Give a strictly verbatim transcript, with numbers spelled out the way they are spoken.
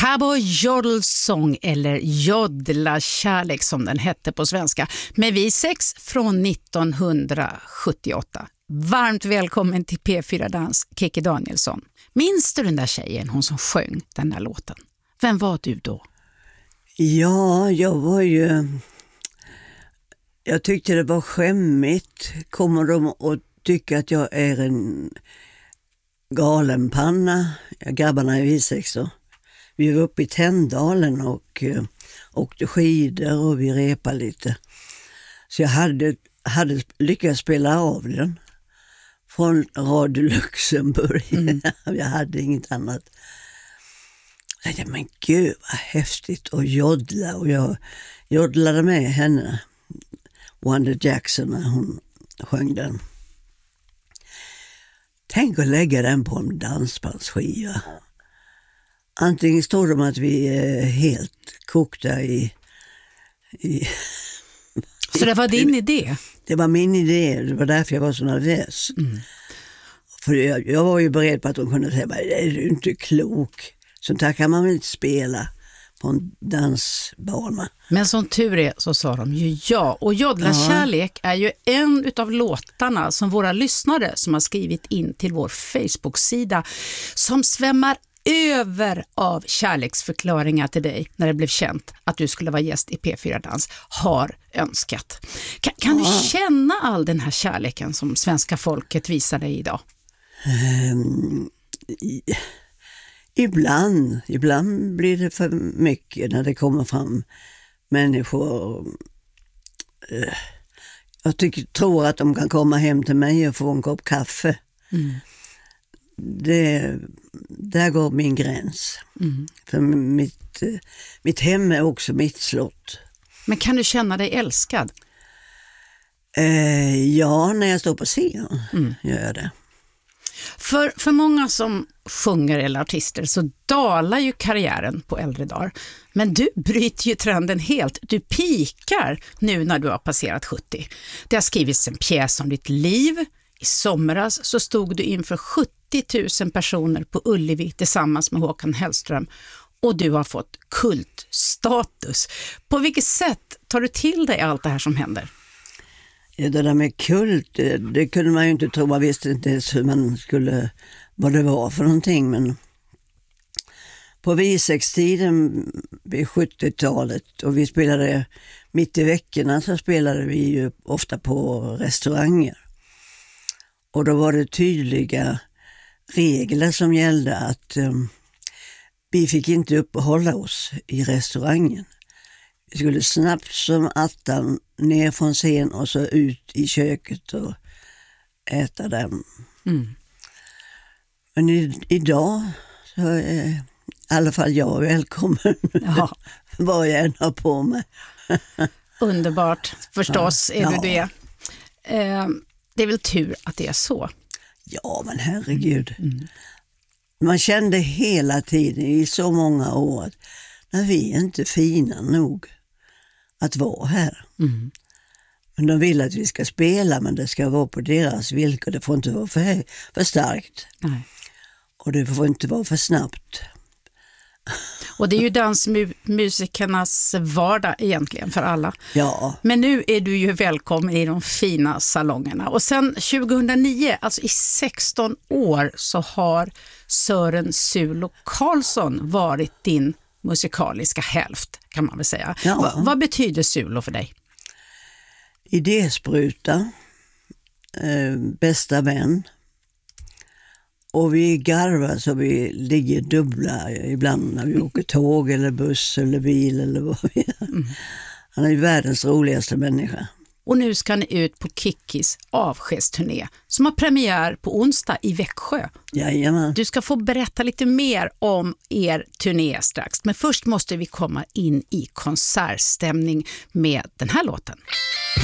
Cowboy Jodels sång, eller Jodla kärlek som den hette på svenska, med Vi sex från nittonhundrasjuttioåtta. Varmt välkommen till P fyra Dans, Kikki Danielsson. Minns du den där tjejen, hon som sjöng den där låten? Vem var du då? Ja, jag var ju... Jag tyckte det var skämmigt. Kommer de att tycka att jag är en galenpanna? Grabbarna i Vi sex då. Vi var uppe i Tändalen och uh, åkte skidor och vi repade lite. Så jag hade, hade lyckats spela av den från Radio Luxemburg. Mm. Jag hade inget annat. Jag tänkte, men gud vad häftigt att jodla. Och jag jodlade med henne, Wanda Jackson, när hon sjöng den. Tänk att lägga den på en dansbandsskiva. Antingen står det om att vi är helt kokta i, i... Så det var din idé? Det var min idé. Det var därför jag var så nervös. Mm. För jag, jag var ju beredd på att de kunde säga, är du inte klok? Sånt här kan man väl inte spela på en dansbana. Men som tur är så sa de ju ja. Och Jodla ja. kärlek är ju en utav låtarna som våra lyssnare som har skrivit in till vår Facebook-sida, som svämmar över av kärleksförklaringar till dig när det blev känt att du skulle vara gäst i P fyra Dans, har önskat. Kan, kan ja. du känna all den här kärleken som svenska folket visar dig idag? Um, i, ibland, ibland blir det för mycket när det kommer fram människor. Uh, jag tycker, tror att de kan komma hem till mig och få en kopp kaffe. Mm. Det, där går min gräns. Mm. För mitt, mitt hem är också mitt slott. Men kan du känna dig älskad? Eh, ja, när jag står på scen mm. gör jag det. För, för många som sjunger eller artister så dalar ju karriären på äldre dagar. Men du bryter ju trenden helt. Du pikar nu när du har passerat sjuttio. Det har skrivits en pjäs om ditt liv. I somras så stod du inför sjuttio tusen personer på Ullevi tillsammans med Håkan Hellström, och du har fått kultstatus. På vilket sätt tar du till dig allt det här som händer? Ja, det där med kult, det, det kunde man ju inte tro. Man visste inte ens hur man skulle, vad det var för någonting. Men på Vi sex-tiden vid sjuttiotalet, och vi spelade mitt i veckorna, så spelade vi ju ofta på restauranger. Och då var det tydliga regler som gällde att um, vi fick inte uppehålla oss i restaurangen. Vi skulle snabbt som attan ner från scen och så ut i köket och äta den. Mm. Men i, idag så är i alla fall jag välkommen. Ja. Vad jag än har på mig. Underbart, förstås ja. är du det. Eh, det är väl tur att det är så. Ja, men herregud. Mm. Man kände hela tiden i så många år att när vi är inte fina nog att vara här. Mm. Men de vill att vi ska spela, men det ska vara på deras villkor. Det får inte vara för, för starkt. Nej. Och det får inte vara för snabbt. Och det är ju dansmusikernas vardag egentligen för alla. Ja. Men nu är du ju välkommen i de fina salongerna. Och sen tjugohundranio, alltså i sexton år, så har Sören Sulo Karlsson varit din musikaliska hälft, kan man väl säga. Ja. Va, vad betyder Sulo för dig? Idéspruta, eh, bästa vän. Och vi garvar så vi ligger dubbla ibland när vi åker tåg eller buss eller bil eller vad vi är. Mm. Han är ju världens roligaste människa. Och nu ska ni ut på Kikkis avskedsturné som har premiär på onsdag i Växjö. Jajamän. Du ska få berätta lite mer om er turné strax. Men först måste vi komma in i konsertstämning med den här låten.